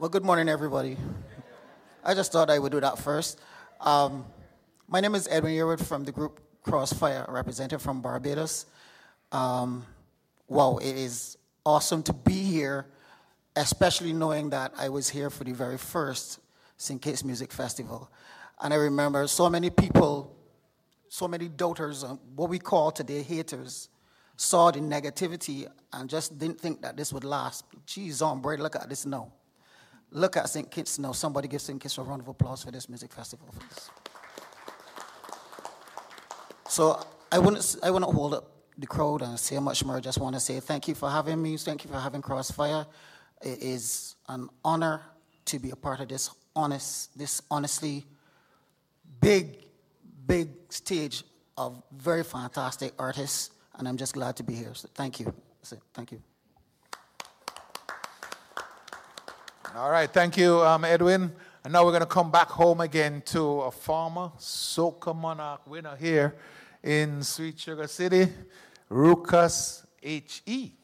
Well, good morning, everybody. I just thought I would do that first. My name is Edwin Yearwood from the group Crossfire, a representative from Barbados. Wow, it is awesome to be here, especially knowing that I was here for the very first St. Kitts Music Festival. And I remember so many people, so many doubters, what we call today haters, saw the negativity and just didn't think that this would last. Geez, on bread, look at this now. Look at St. Kitts now. Somebody give St. Kitts a round of applause for this music festival, please. So I wouldn't hold up the crowd and say much more. I just want to say thank you for having me. Thank you for having Crossfire. It is an honor to be a part of this honestly big stage of very fantastic artists, and I'm just glad to be here. So thank you. That's it. Thank you. All right, thank you, Edwin. And now we're going to come back home again to a former Soca Monarch winner here in Sweet Sugar City, Ruckus H.E.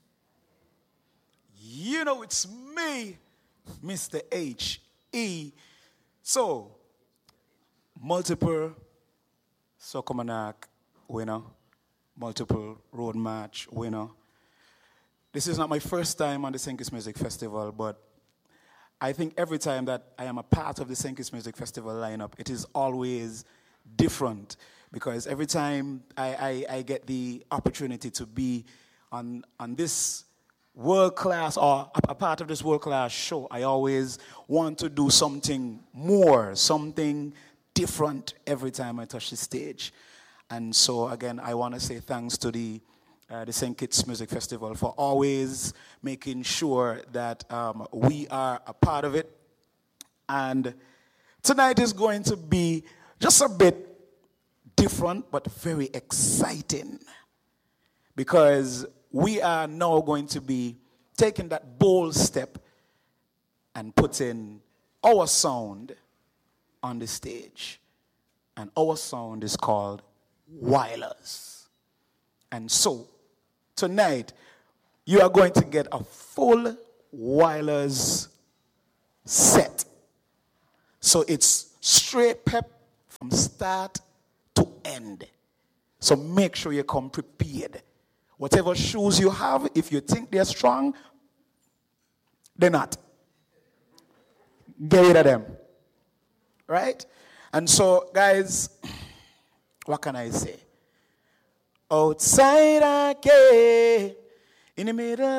You know it's me, Mr. H.E. So, multiple Soca Monarch winner, multiple road march winner. This is not my first time on the St. Kitts Music Festival, but I think every time that I am a part of the St. Kitts Music Festival lineup, it is always different, because every time I get the opportunity to be on this world-class, or a part of this world-class show, I always want to do something more, something different every time I touch the stage. And so, again, I want to say thanks to the St. Kitts Music Festival for always making sure that we are a part of it. And tonight is going to be just a bit different, but very exciting, because we are now going to be taking that bold step and putting our sound on the stage. And our sound is called Wireless. And so, tonight, you are going to get a full Wireless set. So it's straight pep from start to end. So make sure you come prepared. Whatever shoes you have, if you think they're strong, they're not. Get rid of them. Right? And so, guys, what can I say? Outside again, in the middle